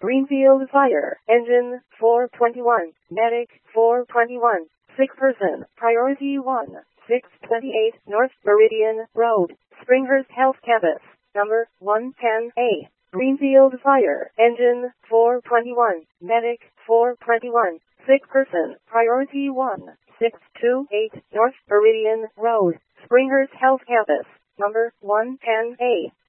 Greenfield Fire Engine 421, Medic 421, sick person, priority 1, 628 North Meridian Road, Springhurst Health Campus, number 110A. Greenfield Fire Engine 421, Medic 421, sick person, priority 1, 628 North Meridian Road, Springhurst Health Campus, number 110A.